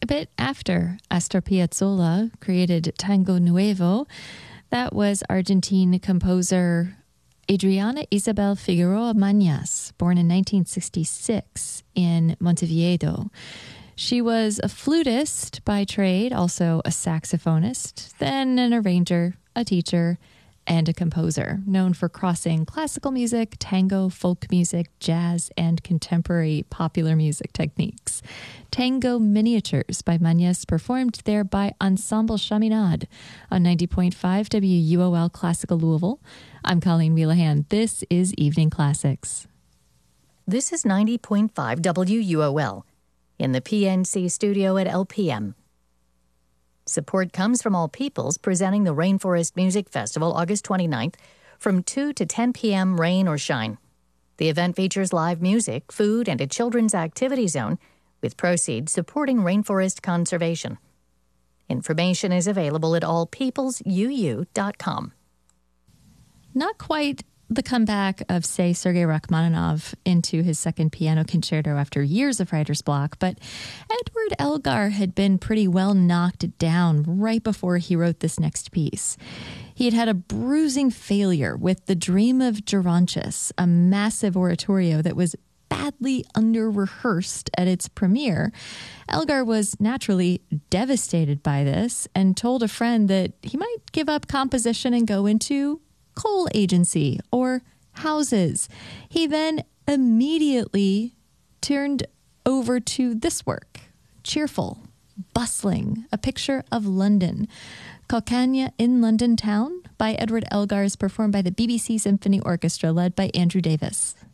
a bit after Astor Piazzolla created Tango Nuevo. That was Argentine composer Adriana Isabel Figueroa Mañas, born in 1966 in Montevideo. She was a flutist by trade, also a saxophonist, then an arranger, a teacher, and a composer, known for crossing classical music, tango, folk music, jazz, and contemporary popular music techniques. Tango Miniatures by Mañas, performed there by Ensemble Chaminade on 90.5 WUOL Classical Louisville. I'm Colleen Wheelahan. This is Evening Classics. This is 90.5 WUOL in the PNC studio at LPM. Support comes from All Peoples, presenting the Rainforest Music Festival August 29th from 2 to 10 p.m. rain or shine. The event features live music, food, and a children's activity zone, with proceeds supporting rainforest conservation. Information is available at allpeoplesuu.com. Not quite the comeback of, say, Sergei Rachmaninoff into his second piano concerto after years of writer's block, but Edward Elgar had been pretty well knocked down right before he wrote this next piece. He had had a bruising failure with The Dream of Gerontius, a massive oratorio that was badly under-rehearsed at its premiere. Elgar was naturally devastated by this and told a friend that he might give up composition and go into coal agency or houses. He then immediately turned over to this work, cheerful, bustling, a picture of London. Calcagna in London Town by Edward Elgar is performed by the BBC Symphony Orchestra led by Andrew Davis.